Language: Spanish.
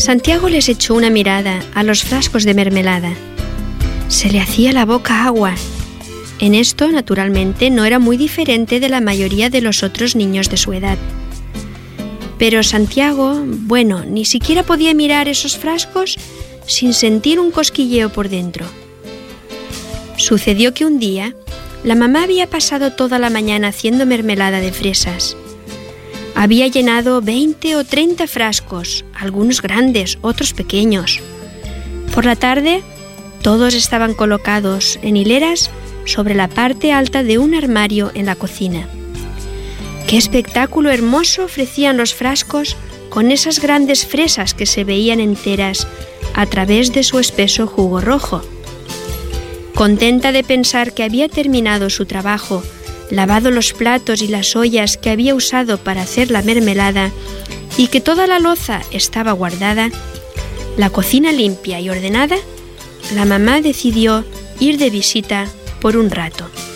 Santiago les echó una mirada a los frascos de mermelada. Se le hacía la boca agua. En esto, naturalmente, no era muy diferente de la mayoría de los otros niños de su edad. Pero Santiago, ni siquiera podía mirar esos frascos sin sentir un cosquilleo por dentro. Sucedió que un día, la mamá había pasado toda la mañana haciendo mermelada de fresas. Había llenado 20 o 30 frascos, algunos grandes, otros pequeños. Por la tarde, todos estaban colocados en hileras sobre la parte alta de un armario en la cocina. ¡Qué espectáculo hermoso ofrecían los frascos con esas grandes fresas que se veían enteras a través de su espeso jugo rojo! Contenta de pensar que había terminado su trabajo, lavado los platos y las ollas que había usado para hacer la mermelada y que toda la loza estaba guardada, la cocina limpia y ordenada, la mamá decidió ir de visita por un rato.